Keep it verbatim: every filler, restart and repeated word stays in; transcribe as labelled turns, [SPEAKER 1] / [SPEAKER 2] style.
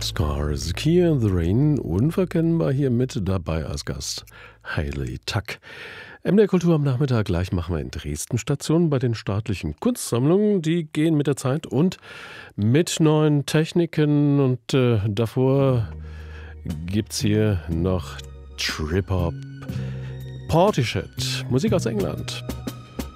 [SPEAKER 1] Scars, Kia in the Rain, unverkennbar hier mit dabei als Gast Hayley Tuck. M D R Kultur am Nachmittag, gleich machen wir in Dresden Station bei den staatlichen Kunstsammlungen. Die gehen mit der Zeit und mit neuen Techniken. Und äh, davor gibt's hier noch Trip-Hop, Portishead, Musik aus England.